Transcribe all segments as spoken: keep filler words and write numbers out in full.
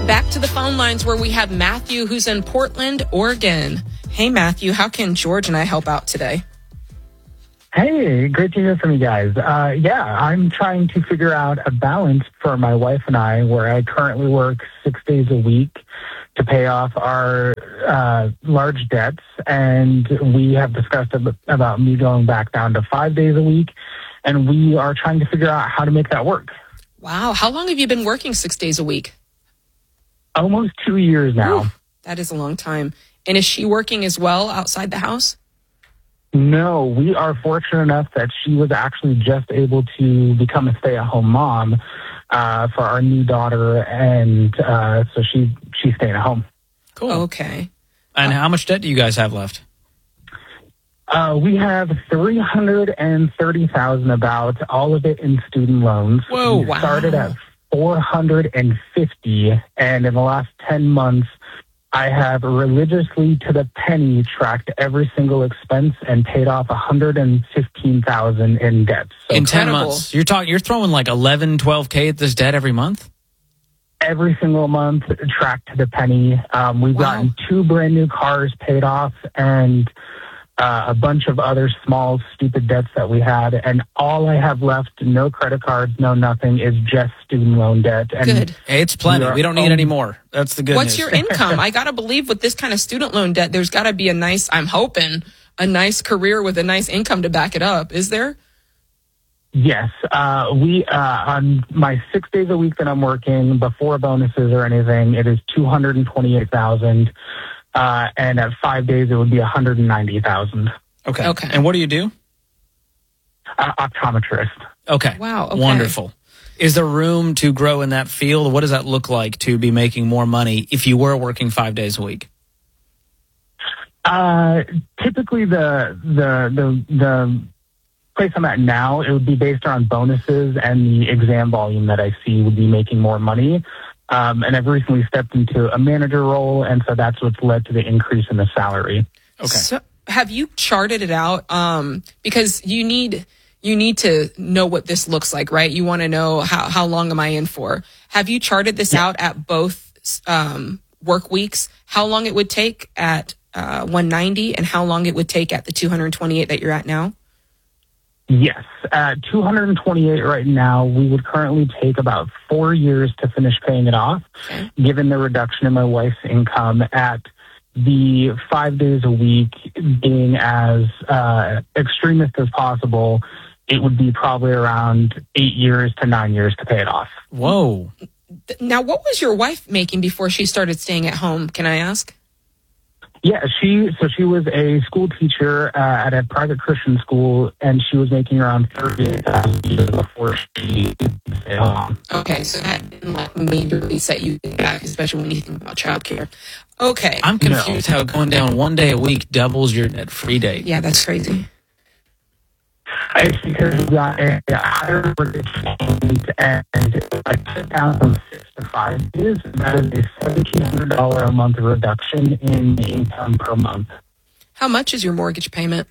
Back to the phone lines where we have Matthew, who's in Portland, Oregon. Hey, Matthew, how can George and I help out today? Hey, great to hear from you guys. Uh, yeah, I'm trying to figure out a balance for my wife and I where I currently work six days a week to pay off our uh, large debts. And we have discussed ab- about me going back down to five days a week. And we are trying to figure out how to make that work. Wow. How long have you been working six days a week? Almost two years now. Ooh, that is a long time. And is she working as well outside the house? No, we are fortunate enough that she was actually just able to become a stay-at-home mom uh, for our new daughter, and uh, so she she's staying at home. Cool. Okay. And how much debt do you guys have left? Uh, we have three hundred thirty thousand dollars about, all of it in student loans. Whoa, we wow. started at four hundred fifty, and in the last ten months, I have religiously to the penny tracked every single expense and paid off one hundred fifteen thousand dollars in debt. So in ten incredible. months. You're talking you're throwing like eleven, twelve K at this debt every month? Every single month, tracked to the penny. Um, we've Wow. gotten two brand new cars paid off and uh, a bunch of other small, stupid debts that we had. And all I have left, no credit cards, no nothing, is just student loan debt. And Good. Hey, it's plenty. We are- We don't need any more. That's the good What's news. your income? I got to believe with this kind of student loan debt, there's got to be a nice, I'm hoping, a nice career with a nice income to back it up. Is there? Yes, uh, we uh, on my six days a week that I'm working before bonuses or anything, it is two hundred twenty-eight thousand, uh, and at five days it would be one hundred ninety thousand. Okay. Okay. And what do you do? Uh, optometrist. Okay. Wow, okay. Wonderful. Is there room to grow in that field? What does that look like to be making more money if you were working five days a week? Uh, typically, the the the the place I'm at now, it would be based on bonuses and the exam volume that I see would be making more money. Um, and I've recently stepped into a manager role, and so that's what's led to the increase in the salary. Okay. So have you charted it out? Um, because you need you need to know what this looks like, right? You want to know how, how long am I in for? Have you charted this out at both um, work weeks? How long it would take at uh, one ninety and how long it would take at the two hundred twenty-eight that you're at now? Yes. At two hundred twenty-eight right now, we would currently take about four years to finish paying it off, Okay. given the reduction in my wife's income. At the five days a week being as uh, extremist as possible, it would be probably around eight years to nine years to pay it off. Whoa. Now, what was your wife making before she started staying at home? Can I ask? Yeah, she so she was a school teacher uh, at a private Christian school, and she was making around thirty thousand before she stayed home. Okay, so that didn't like majorly set you back, especially when you think about childcare. Okay, I'm confused how going down one day a week doubles your net free day. yeah, that's crazy. It's because we got a higher mortgage payment, and I took down from six to five days. That is a seventeen hundred dollars a month reduction in income per month. How much is your mortgage payment?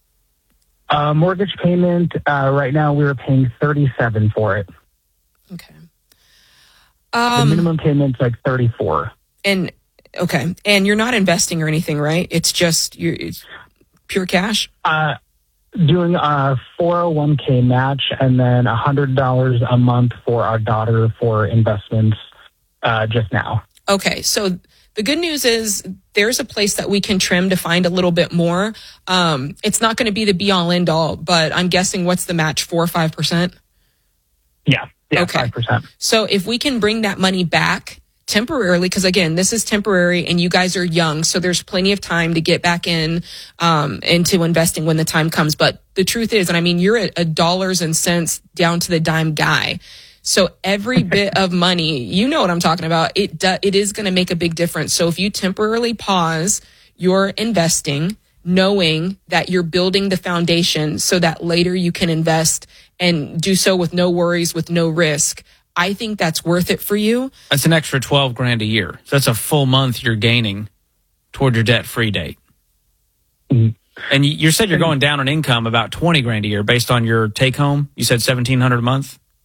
Uh, mortgage payment, uh, right now we are paying thirty-seven for it. Okay. The Um, minimum payment's like thirty-four. and okay, and you're not investing or anything, right? It's just you it's pure cash. Uh, doing a four oh one k match and then one hundred dollars a month for our daughter for investments uh, just now. Okay, so the good news is there's a place that we can trim to find a little bit more. Um, it's not going to be the be all end all, but I'm guessing what's the match, four or five percent? Yeah, yeah, Okay. five percent. So if we can bring that money back temporarily, because again, this is temporary and you guys are young, so there's plenty of time to get back in um, into investing when the time comes. But the truth is, and I mean, you're a, a dollars and cents down to the dime guy. So every bit of money, you know what I'm talking about, it do, it is going to make a big difference. So if you temporarily pause your investing, knowing that you're building the foundation so that later you can invest and do so with no worries, with no risk, I think that's worth it for you. That's an extra twelve grand a year. So that's a full month you're gaining toward your debt free date. Mhm. And you, you said you're going down on income about twenty grand a year based on your take home. You said seventeen hundred a month.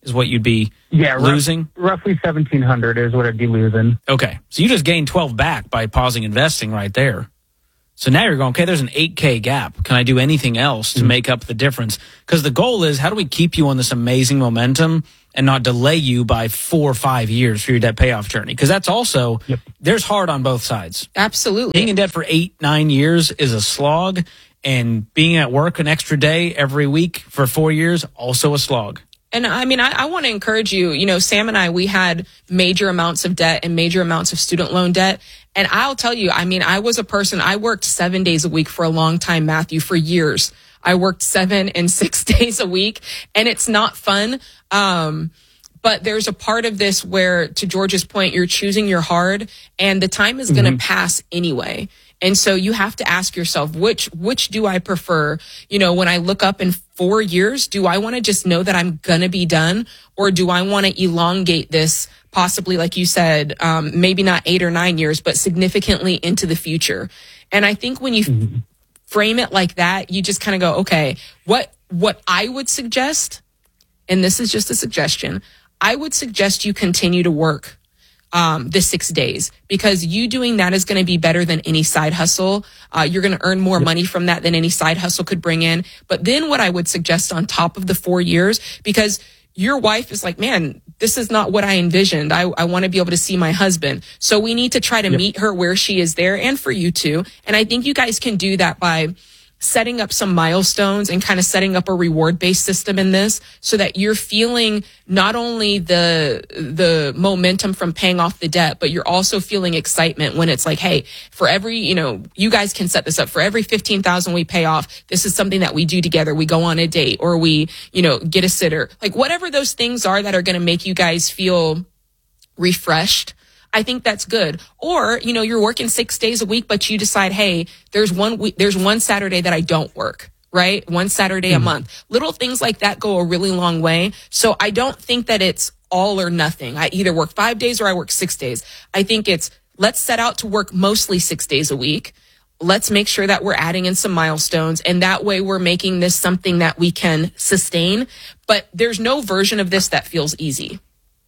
is what you'd be yeah, losing? Rough, roughly seventeen hundred is what I'd be losing. Okay. So you just gained twelve back by pausing investing right there. So now you're going, okay, there's an eight K gap. Can I do anything else to mm-hmm. make up the difference? Because the goal is, how do we keep you on this amazing momentum and not delay you by four or five years for your debt payoff journey? Because that's also, yep. there's hard on both sides. Absolutely. Being in debt for eight, nine years is a slog. And being at work an extra day every week for four years, also a slog. And I mean, I, I want to encourage you, you know, Sam and I, we had major amounts of debt and major amounts of student loan debt. And I'll tell you, I mean, I was a person, I worked seven days a week for a long time, Matthew, for years. I worked seven and six days a week, and it's not fun. Um, but there's a part of this where, to George's point, you're choosing your hard, and the time is mm-hmm. going to pass anyway. And so you have to ask yourself, which, which do I prefer? You know, when I look up in four years, do I want to just know that I'm going to be done? Or do I want to elongate this possibly, like you said, um, maybe not eight or nine years, but significantly into the future? And I think when you mm-hmm. frame it like that, you just kind of go, okay, what, what I would suggest, and this is just a suggestion, I would suggest you continue to work Um, the six days, because you doing that is going to be better than any side hustle. Uh, you're going to earn more money from that than any side hustle could bring in. But then what I would suggest on top of the four years, because your wife is like, man, this is not what I envisioned. I, I want to be able to see my husband. So we need to try to yep. meet her where she is there, and for you too. And I think you guys can do that by setting up some milestones and kind of setting up a reward-based system in this, so that you're feeling not only the the momentum from paying off the debt, but you're also feeling excitement when it's like, hey, for every, you know, you guys can set this up. For every fifteen thousand we pay off, this is something that we do together. We go on a date, or we, you know, get a sitter. Like whatever those things are that are going to make you guys feel refreshed, I think that's good. Or, you know, you're working six days a week, but you decide, hey, there's one week, there's one Saturday that I don't work, right? One Saturday mm-hmm. a month. Little things like that go a really long way. So I don't think that it's all or nothing. I either work five days or I work six days. I think it's, let's set out to work mostly six days a week. Let's make sure that we're adding in some milestones, and that way we're making this something that we can sustain. But there's no version of this that feels easy.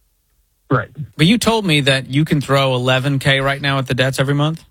Right. But you told me that you can throw eleven K right now at the debts every month?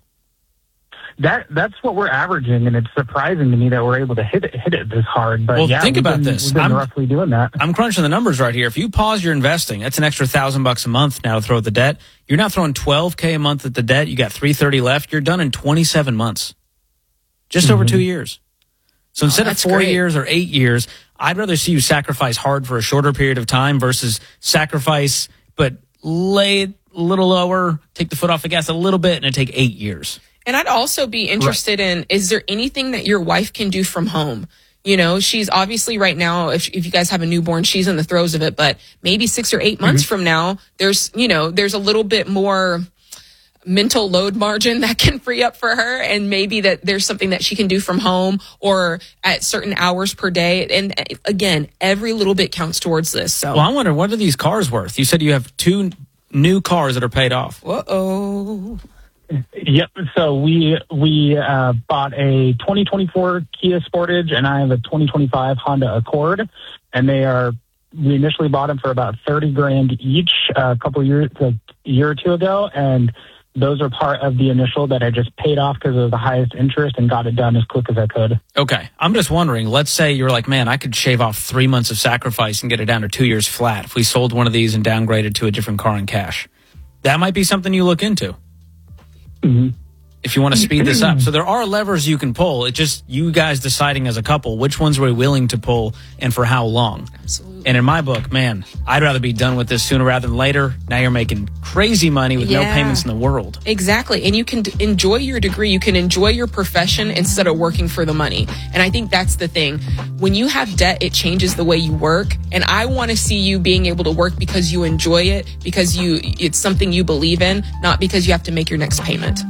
That That's what we're averaging, and it's surprising to me that we're able to hit it, hit it this hard. But well, yeah, think about been, this. We've been I'm, roughly doing that. I'm crunching the numbers right here. If you pause your investing, that's an extra thousand bucks a month now to throw at the debt. You're now throwing twelve K a month at the debt. You got three thirty left. You're done in twenty-seven months. Just mm-hmm. over two years. So instead oh, of four great. years or eight years, I'd rather see you sacrifice hard for a shorter period of time versus sacrifice, but lay it a little lower, take the foot off the gas a little bit, and it'd take eight years. And I'd also be interested right. in, is there anything that your wife can do from home? You know, she's obviously right now, if if you guys have a newborn, she's in the throes of it, but maybe six or eight months mm-hmm. from now, there's, you know, there's a little bit more mental load margin that can free up for her, and maybe that there's something that she can do from home or at certain hours per day. And again, every little bit counts towards this. So, well, I wonder, what are these cars worth? You said you have two new cars that are paid off. Uh-oh. Yep. So we we uh, bought a twenty twenty-four Kia Sportage, and I have a twenty twenty-five Honda Accord, and they are. We initially bought them for about thirty grand each uh, a couple years, a year or two ago, and those are part of the initial that I just paid off because of the highest interest and got it done as quick as I could. Okay. I'm just wondering, let's say you're like, man, I could shave off three months of sacrifice and get it down to two years flat if we sold one of these and downgraded to a different car in cash. That might be something you look into. Mm-hmm. If you want to speed this up. So there are levers you can pull. It's just you guys deciding as a couple which ones we're willing to pull and for how long. Absolutely. And in my book, man, I'd rather be done with this sooner rather than later. Now you're making crazy money with yeah. no payments in the world. Exactly. And you can d- enjoy your degree. You can enjoy your profession instead of working for the money. And I think that's the thing. When you have debt, it changes the way you work. And I want to see you being able to work because you enjoy it, because you it's something you believe in, not because you have to make your next payment.